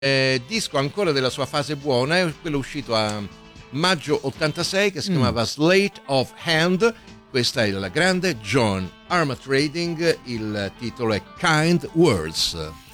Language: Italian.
disco ancora della sua fase buona, è quello uscito a maggio 86 che si chiamava Slate of Hand. Questa è la grande John Armatrading, il titolo è Kind Words.